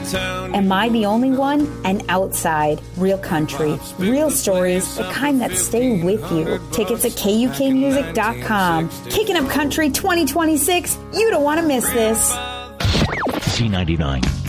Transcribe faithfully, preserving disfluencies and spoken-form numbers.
Am I the Only One? And Outside. Real country. Real stories, the kind that stay with you. Tickets at K U K music dot com. Kicking Up Country twenty twenty-six. You don't want to miss this. C ninety-nine.